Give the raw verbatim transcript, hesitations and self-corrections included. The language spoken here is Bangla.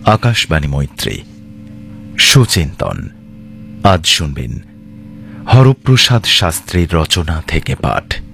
আকাশবাণী মৈত্রী সুচিন্তন। আজ শুনবেন হরপ্রসাদ শাস্ত্রীর রচনা থেকে পাঠ।